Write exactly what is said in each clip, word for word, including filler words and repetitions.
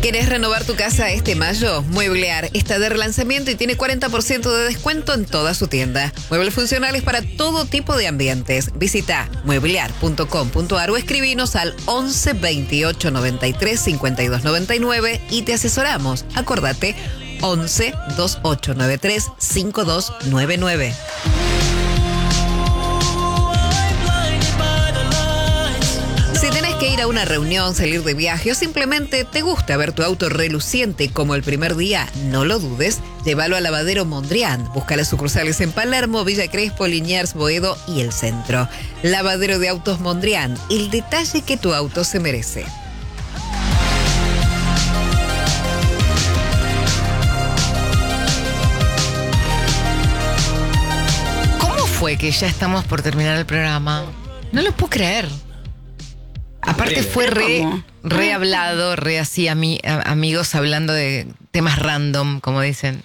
¿Querés renovar tu casa este mayo? Mueblear está de relanzamiento y tiene cuarenta por ciento de descuento en toda su tienda. Muebles funcionales para todo tipo de ambientes. Visita mueblear punto com punto ar o escribinos al once veintiocho noventa y tres cincuenta y dos noventa y nueve y te asesoramos. Acordate, once veintiocho noventa y tres cincuenta y dos noventa y nueve. Si tenés que ir a una reunión, salir de viaje o simplemente te gusta ver tu auto reluciente como el primer día, no lo dudes, llévalo a Lavadero Mondrian. Busca las sucursales en Palermo, Villa Crespo, Liniers, Boedo y el centro. Lavadero de Autos Mondrian, el detalle que tu auto se merece. ¿Cómo fue que ya estamos por terminar el programa? No lo puedo creer. Aparte fue re, re hablado, re así ami, a, amigos hablando de temas random, como dicen.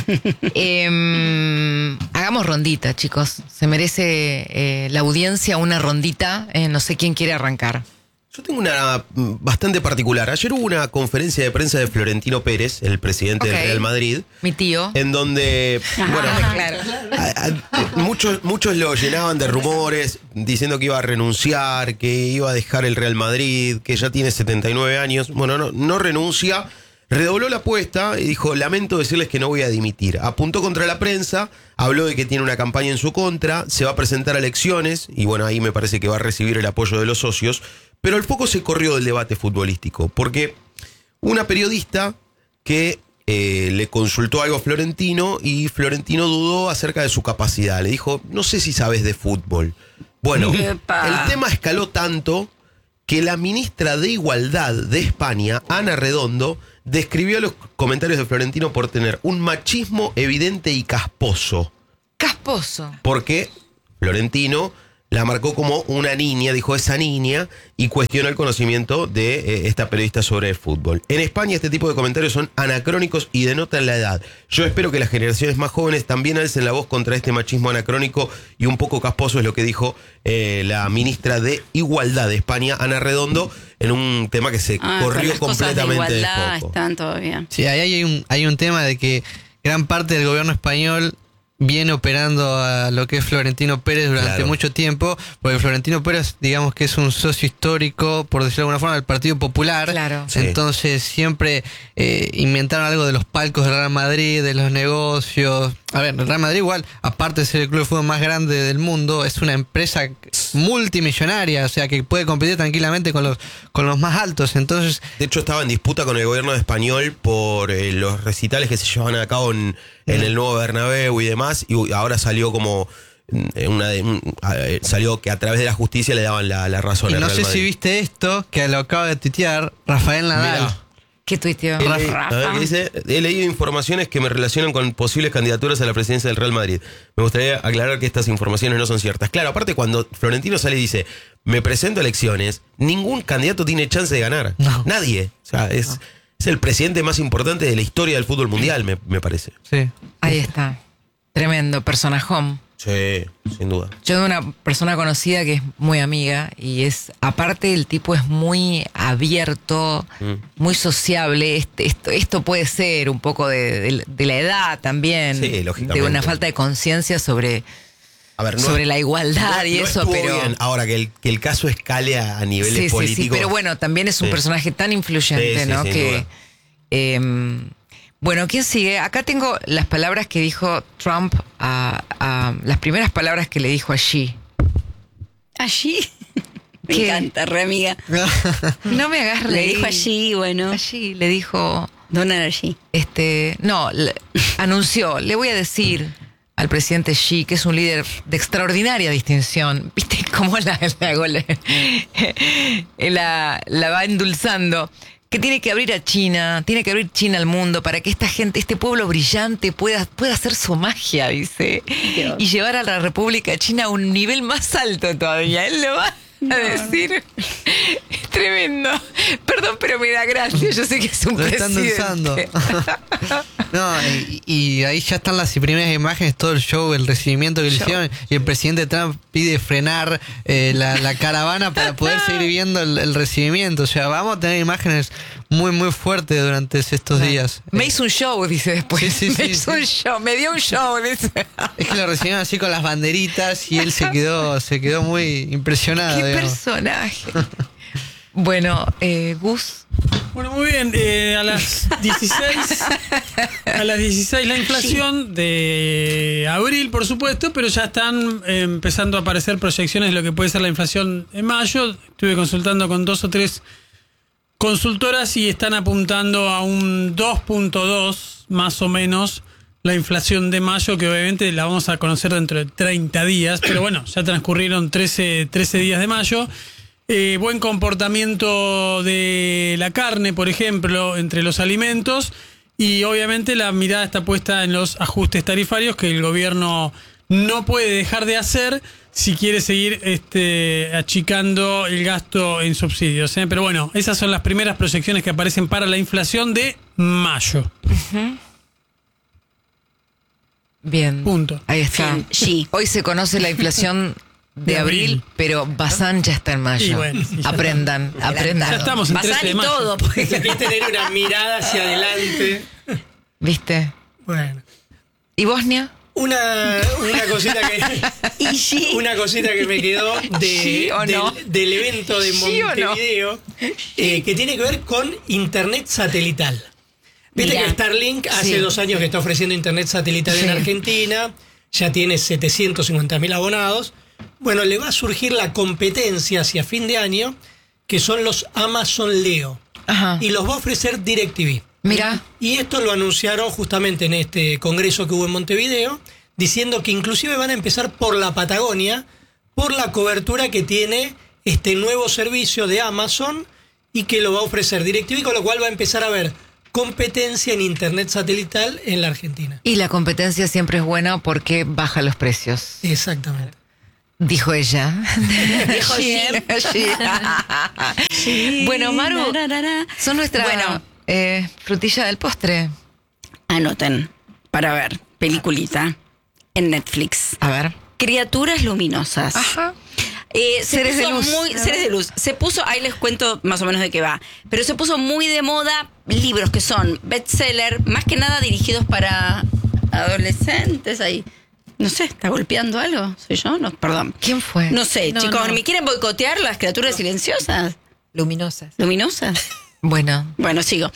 eh, hagamos rondita, chicos. Se merece eh, la audiencia una rondita. Eh, no sé quién quiere arrancar. Yo tengo una bastante particular. Ayer hubo una conferencia de prensa de Florentino Pérez, el presidente okay. del Real Madrid. Mi tío. En donde, bueno, claro. a, a, muchos, muchos lo llenaban de rumores diciendo que iba a renunciar, que iba a dejar el Real Madrid, que ya tiene setenta y nueve años. Bueno, no, no renuncia. Redobló la apuesta y dijo, lamento decirles que no voy a dimitir. Apuntó contra la prensa, habló de que tiene una campaña en su contra, se va a presentar a elecciones y bueno, ahí me parece que va a recibir el apoyo de los socios. Pero el foco se corrió del debate futbolístico, porque una periodista que eh, le consultó algo a Florentino y Florentino dudó acerca de su capacidad. Le dijo, no sé si sabes de fútbol. Bueno, Epa. el tema escaló tanto que la ministra de Igualdad de España, Ana Redondo, describió los comentarios de Florentino por tener un machismo evidente y casposo. Casposo. Porque Florentino la marcó como una niña, dijo esa niña, y cuestionó el conocimiento de eh, esta periodista sobre el fútbol. En España este tipo de comentarios son anacrónicos y denotan la edad. Yo espero que las generaciones más jóvenes también alcen la voz contra este machismo anacrónico y un poco casposo, es lo que dijo eh, la ministra de Igualdad de España, Ana Redondo, en un tema que se ah, corrió completamente de foco. Están todavía. Sí, ahí hay un, hay un tema de que gran parte del gobierno español viene operando a lo que es Florentino Pérez durante claro. mucho tiempo, porque Florentino Pérez, digamos que es un socio histórico, por decirlo de alguna forma, del Partido Popular. Claro. Sí. Entonces siempre eh, inventaron algo de los palcos del Real Madrid, de los negocios. A ver, el Real Madrid igual, aparte de ser el club de fútbol más grande del mundo, es una empresa multimillonaria, o sea que puede competir tranquilamente con los con los más altos. Entonces, de hecho estaba en disputa con el gobierno español por eh, los recitales que se llevan a cabo en, en el nuevo Bernabéu y demás, y ahora salió como una de, un, salió que a través de la justicia le daban la, la razón y al no Real sé Madrid. si viste esto, que lo acaba de tuitear Rafael Nadal. Mirá. ¿Qué tuiteó? He, leí- a ver, ¿qué dice? He leído informaciones que me relacionan con posibles candidaturas a la presidencia del Real Madrid. Me gustaría aclarar que estas informaciones no son ciertas. Claro, aparte cuando Florentino sale y dice, me presento a elecciones, ningún candidato tiene chance de ganar. No. Nadie. O sea, es, No. es el presidente más importante de la historia del fútbol mundial, me, me parece. Sí. Ahí está. Tremendo, personajón. Sí, sin duda. Yo de una persona conocida que es muy amiga y es, aparte el tipo es muy abierto, Mm. muy sociable. Este, esto, esto puede ser un poco de, de, de la edad también. Sí, lógicamente. De una falta de conciencia sobre, A ver, no, sobre la igualdad no- y no eso, estuvo pero... bien. Ahora, que el, que el caso escale a, a niveles Sí, sí, políticos. sí, pero bueno, también es un Sí. personaje tan influyente, Sí, sí, ¿no? sin Que duda. eh, bueno, ¿quién sigue? Acá tengo las palabras que dijo Trump, a, a las primeras palabras que le dijo allí. Allí. Me ¿Qué? encanta, re amiga. No me hagas Le reír. dijo allí, bueno. Allí le dijo, Donar allí. este, no, le- anunció, le voy a decir al presidente Xi, que es un líder de extraordinaria distinción, viste cómo la, la, la, la, la va endulzando, que tiene que abrir a China, tiene que abrir China al mundo para que esta gente, este pueblo brillante pueda, pueda hacer su magia, dice, Dios. y llevar a la República China a un nivel más alto todavía. Él lo va No. a decir. Es tremendo. Perdón, pero me da gracia. Yo sé que es un Lo están presidente. endulzando. No, y, y ahí ya están las primeras imágenes, todo el show, el recibimiento que le Show. hicieron, y el presidente Trump pide frenar eh, la, la caravana para poder seguir viendo el, el recibimiento. O sea, vamos a tener imágenes muy, muy fuerte durante estos días. Me hizo un show, dice después. Sí, sí, me sí, hizo sí. un show, me dio un show, dice. Es que lo recibieron así con las banderitas y él se quedó, se quedó muy impresionado. Qué digamos. personaje. Bueno, eh, Gus. Bueno, muy bien. Eh, a las dieciséis, a las dieciséis la inflación de abril, por supuesto, pero ya están eh, empezando a aparecer proyecciones de lo que puede ser la inflación en mayo. Estuve consultando con dos o tres consultoras y están apuntando a un dos punto dos más o menos la inflación de mayo, que obviamente la vamos a conocer dentro de treinta días, pero bueno, ya transcurrieron trece, trece días de mayo. Eh, buen comportamiento de la carne, por ejemplo, entre los alimentos, y obviamente la mirada está puesta en los ajustes tarifarios que el gobierno no puede dejar de hacer si quiere seguir este, achicando el gasto en subsidios, ¿eh? Pero bueno, esas son las primeras proyecciones que aparecen para la inflación de mayo. Uh-huh. Bien. Punto. Ahí está. Bien, sí. Hoy se conoce la inflación de, De abril, abril. pero Bazán ya está en mayo. Y bueno, sí, ya aprendan, aprendan. Ya estamos en Bazán trece de y mayo. todo. Porque... Hay que tener una mirada hacia adelante. ¿Viste? Bueno. ¿Y Bosnia? Una, una cosita que Y sí. una cosita que me quedó de, ¿Sí o no? del, del evento de ¿Sí o no? Montevideo, eh, que tiene que ver con internet satelital. Viste Mirá. que Starlink hace Sí. dos años que está ofreciendo internet satelital Sí. en Argentina, ya tiene setecientos cincuenta mil abonados. Bueno, le va a surgir la competencia hacia fin de año, que son los Amazon Leo, Ajá. y los va a ofrecer DirecTV. Mira. Y esto lo anunciaron justamente en este congreso que hubo en Montevideo, diciendo que inclusive van a empezar por la Patagonia, por la cobertura que tiene este nuevo servicio de Amazon y que lo va a ofrecer DirecTV, con lo cual va a empezar a haber competencia en internet satelital en la Argentina. Y la competencia siempre es buena porque baja los precios. Exactamente. Dijo ella. Dijo Cher. Sí. Bueno, Maru, Na, na, na, na. son nuestra Bueno. eh, frutilla del postre. Anoten para ver peliculita en Netflix. A ver. Criaturas luminosas. Ajá. Eh, se Seres de puso luz. muy seres de luz. Se puso, ahí les cuento más o menos de qué va. Pero se puso muy de moda libros que son bestseller, más que nada dirigidos para adolescentes. Ahí, no sé, ¿está golpeando algo? ¿Soy yo? No, perdón. ¿Quién fue? No sé, No, chicos, no. ¿me quieren boicotear las criaturas silenciosas? Luminosas. ¿Luminosas? Bueno. Bueno, sigo.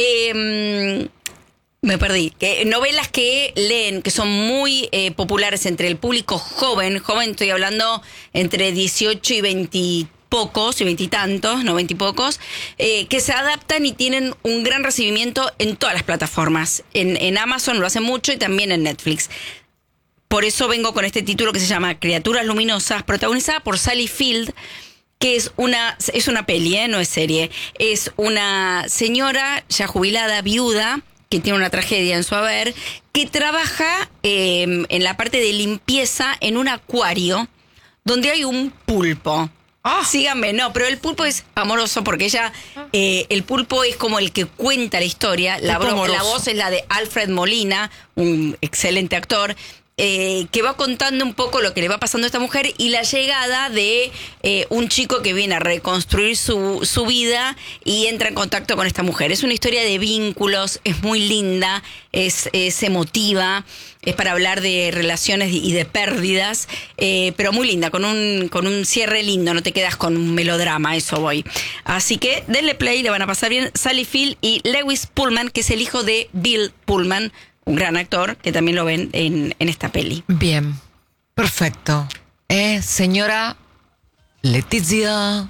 Eh, me perdí. Que novelas que leen, que son muy eh, populares entre el público joven. Joven, estoy hablando entre dieciocho y veinte pocos, y veintitantos, no veinte y pocos, eh, que se adaptan y tienen un gran recibimiento en todas las plataformas. En, en Amazon lo hacen mucho y también en Netflix. Por eso vengo con este título que se llama Criaturas Luminosas, protagonizada por Sally Field, que es una, es una peli, ¿eh? No es serie. Es una señora ya jubilada, viuda, que tiene una tragedia en su haber, que trabaja eh, en la parte de limpieza en un acuario donde hay un pulpo. Ah. Síganme, no, pero el pulpo es amoroso porque ella, eh, el pulpo es como el que cuenta la historia. La, Pulpo bro- la amoroso. voz es la de Alfred Molina, un excelente actor. Eh, que va contando un poco lo que le va pasando a esta mujer y la llegada de eh, un chico que viene a reconstruir su, su vida y entra en contacto con esta mujer. Es una historia de vínculos, es muy linda, es, es emotiva, es para hablar de relaciones y de pérdidas, eh, pero muy linda, con un, con un cierre lindo, no te quedas con un melodrama, a eso voy. Así que denle play, le van a pasar bien. Sally Field y Lewis Pullman, que es el hijo de Bill Pullman, un gran actor, que también lo ven en, en esta peli. Bien. Perfecto. Eh, señora Letizia.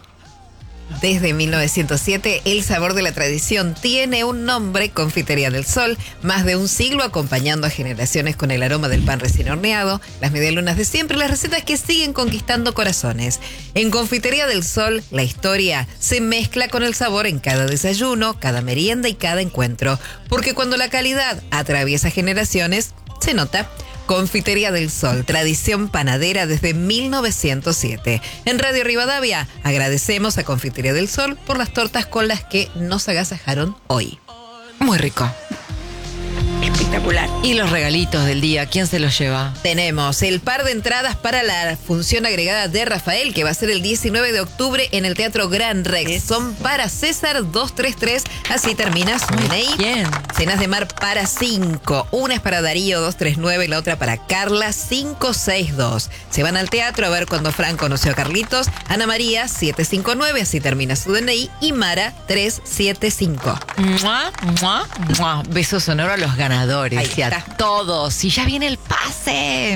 Desde mil novecientos siete, el sabor de la tradición tiene un nombre, Confitería del Sol. Más de un siglo acompañando a generaciones con el aroma del pan recién horneado, las medialunas de siempre, las recetas que siguen conquistando corazones. En Confitería del Sol, la historia se mezcla con el sabor en cada desayuno, cada merienda y cada encuentro. Porque cuando la calidad atraviesa generaciones, se nota. Confitería del Sol, tradición panadera desde mil novecientos siete. En Radio Rivadavia agradecemos a Confitería del Sol por las tortas con las que nos agasajaron hoy. Muy rico. Espectacular. Espectacular. Y los regalitos del día, ¿quién se los lleva? Tenemos el par de entradas para la función agregada de Rafael, que va a ser el diecinueve de octubre en el Teatro Gran Rex. Son para César doscientos treinta y tres, así termina su D N I. Bien. Cenas de mar para cinco. Una es para Darío doscientos treinta y nueve y la otra para Carla cinco seis dos. Se van al teatro a ver cuando Fran conoció a Carlitos. Ana María setecientos cincuenta y nueve, así termina su D N I. Y Mara trescientos setenta y cinco. Mua, mua, mua. Beso sonoro a los ganadores Ahí y a está. todos. Y ya viene el pase.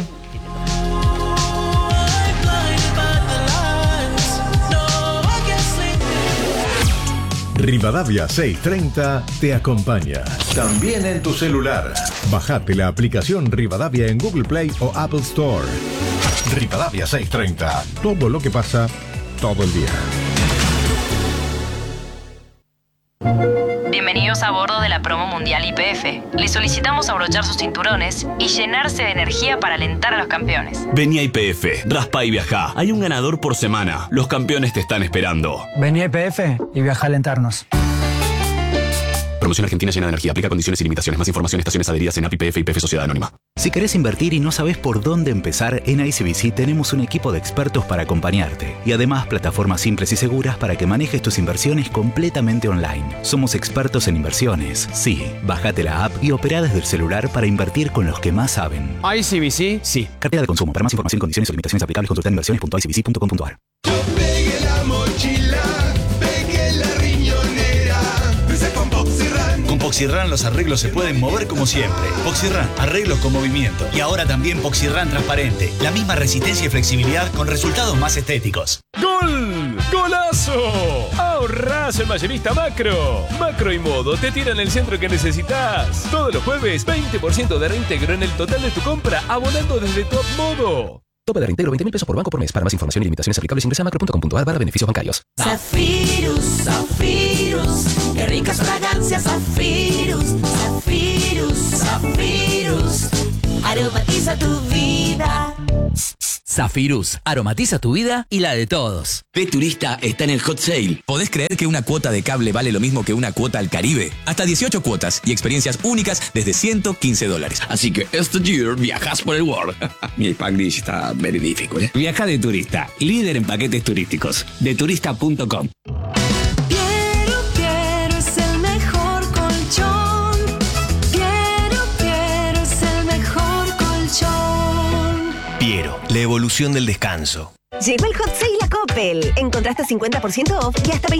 Rivadavia seiscientos treinta te acompaña. También en tu celular. Bajate la aplicación Rivadavia en Google Play o Apple Store. Rivadavia seiscientos treinta. Todo lo que pasa, todo el día. Bienvenidos a bordo de la promo mundial Y P F. Les solicitamos abrochar sus cinturones y llenarse de energía para alentar a los campeones. Vení a Y P F, raspa y viajá. Hay un ganador por semana. Los campeones te están esperando. Vení a Y P F y viaja a alentarnos. Promoción Argentina llena de energía. Aplica condiciones y limitaciones. Más información, estaciones adheridas en A P I P F y P F Sociedad Anónima. Si querés invertir y no sabés por dónde empezar, en I C B C tenemos un equipo de expertos para acompañarte. Y además plataformas simples y seguras para que manejes tus inversiones completamente online. Somos expertos en inversiones. Sí, bájate la app y operá desde el celular para invertir con los que más saben. I C B C, sí. Cartera de consumo. Para más información, condiciones o limitaciones aplicables, consulta en inversiones punto i c b c punto com punto a r. Pegué la mochila, pegué la riñonera. Empecé con Poxirran. Con Poxirran los arreglos se pueden mover como siempre. Poxirran, arreglos con movimiento. Y ahora también Poxirran transparente. La misma resistencia y flexibilidad con resultados más estéticos. ¡Gol! ¡Golazo! ¡Ahorrás en Mayorista Macro! Macro y Modo te tiran el centro que necesitas. Todos los jueves, veinte por ciento de reintegro en el total de tu compra, abonando desde Top Modo. Tope de reintegro veinte mil pesos por banco por mes. Para más información y limitaciones aplicables ingresa a macro punto com punto a r barra beneficios bancarios. Zafirus, Zafirus, qué ricas fragancias, Zafirus, Zafirus, Zafirus, aromatiza tu vida. Zafirus, aromatiza tu vida y la de todos. P-Turista está en el hot sale. ¿Podés creer que una cuota de cable vale lo mismo que una cuota al Caribe? Hasta dieciocho cuotas y experiencias únicas desde ciento quince dólares. Así que este year viajas por el world. Mi Spanglish está very difficult, ¿eh? Viaja de turista, líder en paquetes turísticos. de turista punto com. Piero, Piero es el mejor colchón. Piero, Piero es el mejor colchón. Piero, la evolución del descanso. Llegó el hot sale a Coppel. Encontraste cincuenta por ciento off y hasta